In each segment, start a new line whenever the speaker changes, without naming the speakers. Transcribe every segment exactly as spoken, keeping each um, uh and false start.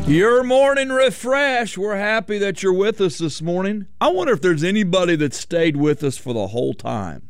Your morning refresh. We're happy that you're with us this morning. I wonder if there's anybody that stayed with us for the whole time.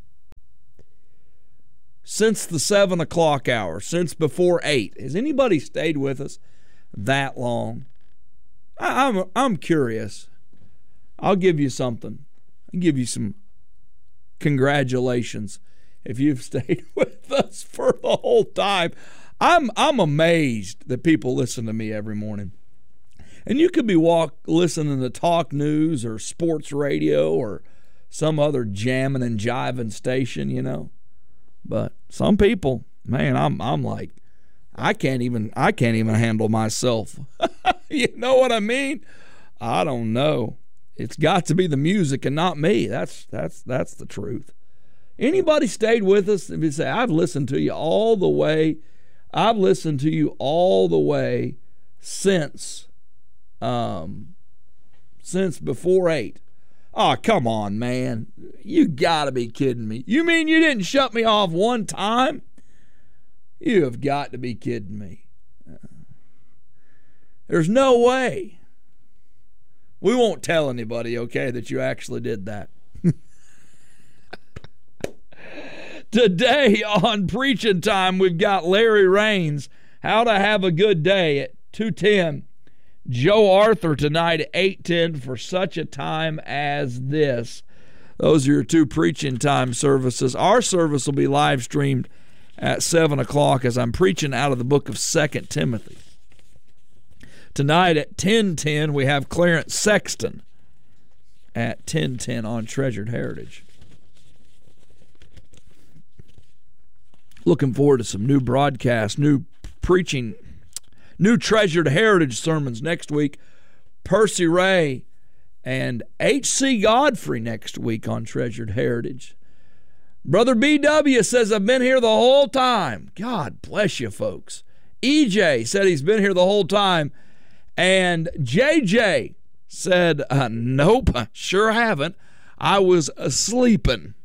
Since the seven o'clock hour, since before eight. Has anybody stayed with us that long? I, I'm, I'm curious. I'll give you something. I'll give you some congratulations if you've stayed with us for the whole time. I'm I'm amazed that people listen to me every morning. And you could be walk listening to talk news or sports radio or some other jamming and jiving station, you know. But some people, man, I'm I'm like, I can't even I can't even handle myself. You know what I mean? I don't know. It's got to be the music and not me. That's that's that's the truth. Anybody stayed with us? If you say, I've listened to you all the way, I've listened to you all the way since um since before eight. Oh, come on, man. You gotta be kidding me. You mean you didn't shut me off one time? You have got to be kidding me. There's no way. We won't tell anybody, okay, that you actually did that. Today on Preaching Time, we've got Larry Raines, How to Have a Good Day at two ten. Joe Arthur tonight at eight ten for Such a Time as This. Those are your two Preaching Time services. Our service will be live streamed at seven o'clock as I'm preaching out of the book of Second Timothy. Tonight at ten ten, we have Clarence Sexton at ten ten on Treasured Heritage. Looking forward to some new broadcasts, new preaching, new Treasured Heritage sermons next week. Percy Ray and H C Godfrey next week on Treasured Heritage. Brother B W says, I've been here the whole time. God bless you, folks. E J said he's been here the whole time. And J J said, uh, nope, I sure haven't. I was a-sleeping.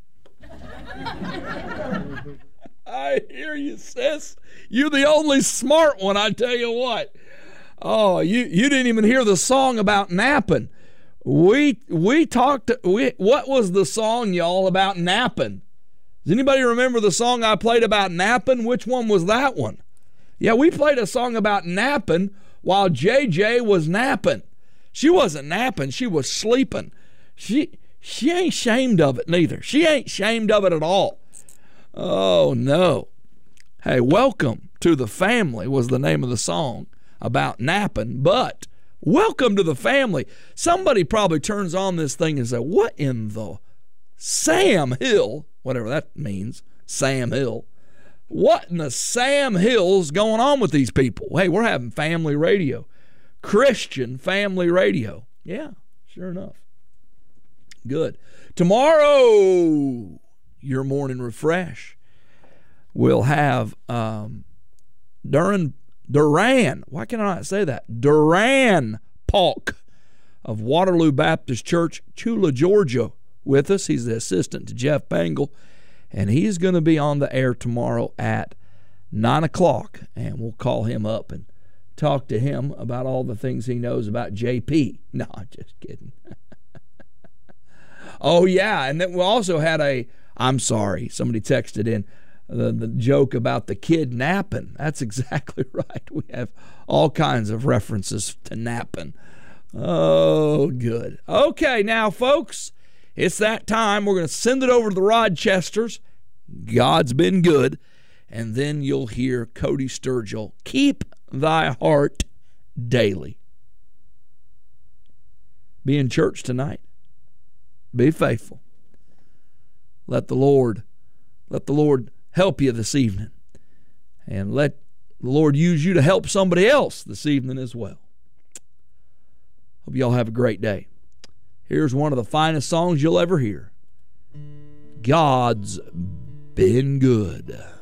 I hear you, sis. You're the only smart one, I tell you what. Oh, you, you didn't even hear the song about napping. We we talked, we, what was the song, y'all, about napping? Does anybody remember the song I played about napping? Which one was that one? Yeah, we played a song about napping while J J was napping. She wasn't napping, she was sleeping. She, she ain't ashamed of it neither. She ain't ashamed of it at all. Oh, no. Hey, welcome to the family was the name of the song about napping, but welcome to the family. Somebody probably turns on this thing and says, what in the Sam Hill, whatever that means, Sam Hill, what in the Sam Hill's going on with these people? Hey, we're having family radio, Christian family radio. Yeah, sure enough. Good. Tomorrow, your morning refresh, we'll have um, Duran, Duran, why can I not say that? Duran Polk of Waterloo Baptist Church, Chula, Georgia, with us. He's the assistant to Jeff Bangle, and he's going to be on the air tomorrow at nine o'clock, and we'll call him up and talk to him about all the things he knows about J P. No, I'm just kidding. Oh, yeah, and then we also had a, I'm sorry, somebody texted in the, the joke about the kid napping. That's exactly right. We have all kinds of references to napping. Oh, good. Okay, now, folks, it's that time. We're going to send it over to the Rochesters. God's been good. And then you'll hear Cody Sturgill, Keep Thy Heart Daily. Be in church tonight. Be faithful. Let the Lord, let the Lord help you this evening. And let the Lord use you to help somebody else this evening as well. Hope y'all have a great day. Here's one of the finest songs you'll ever hear. God's been good.